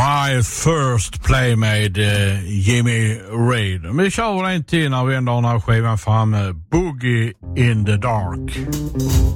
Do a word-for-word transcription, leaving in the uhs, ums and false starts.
My First Play med uh, Jimmy Reed. Vi kör en till när vi ändå har den här skivan framme. Boogie in the Dark.